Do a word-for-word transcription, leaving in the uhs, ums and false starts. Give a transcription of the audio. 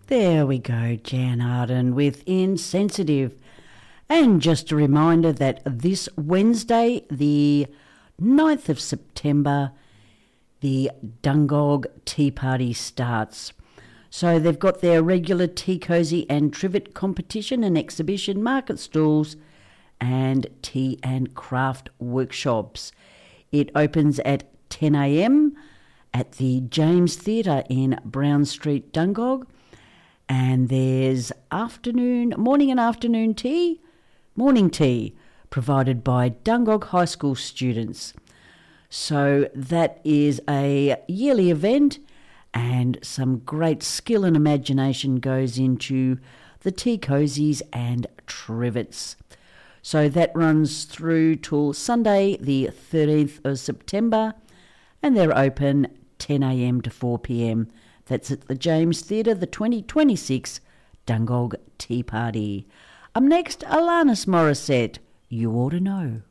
There we go, Jan Arden with Insensitive. And just a reminder that this Wednesday, the ninth of September, the Dungog Tea Party starts. So they've got their regular tea cosy and trivet competition and exhibition, market stalls and tea and craft workshops. It opens at ten a m at the James Theatre in Brown Street, Dungog. And there's afternoon, morning and afternoon tea, morning tea, provided by Dungog High School students. So that is a yearly event, and some great skill and imagination goes into the tea cosies and trivets. So that runs through till Sunday the thirteenth of September, and they're open ten a m to four p m That's at the James Theatre, the twenty twenty-six Dungog Tea Party. Up next, Alanis Morissette, You Ought to Know.